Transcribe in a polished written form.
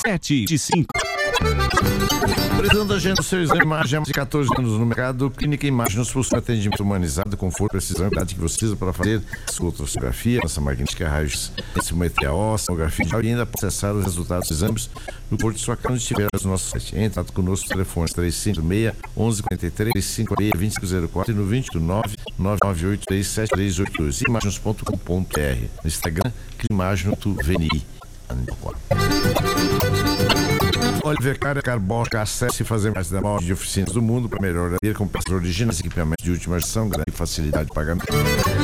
775. Precisando da gente do seu exame de imagem há mais de 14 anos no mercado, Clínica Imagens possui atendimento humanizado, conforto, precisão e idade que você precisa para fazer sua ultrassonografia, nossa magnética, raios, simetria óssea, tomografia e ainda processar os resultados dos exames no porto de sua casa onde estiver no nosso site. Entre em contato conosco, telefone 356-1143, 356-2504 e no 29998373282 imagens.com.br. No Instagram, Climagem.veni. Oliver Carbosca, acesse e fazer mais da maior de oficinas do mundo para melhorar com peças originais, equipamentos de última geração, grande facilidade de pagamento.